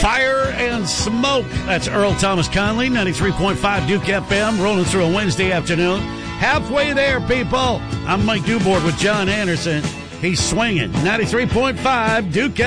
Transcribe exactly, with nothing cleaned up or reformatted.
Fire and Smoke. That's Earl Thomas Conley, ninety-three point five Duke F M, rolling through a Wednesday afternoon. Halfway there, people. I'm Mike Duboard with John Anderson. He's swinging. ninety-three point five Duke F M.